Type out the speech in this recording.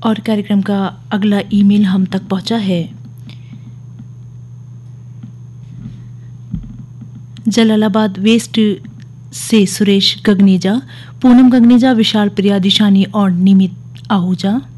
और कार्यक्रम का अगला ईमेल हम तक पहुंचा है। जलालाबाद वेस्ट से सुरेश गगनेजा, पूनम गगनेजा, विशाल प्रिया, दिशानी और निमित आहूजा।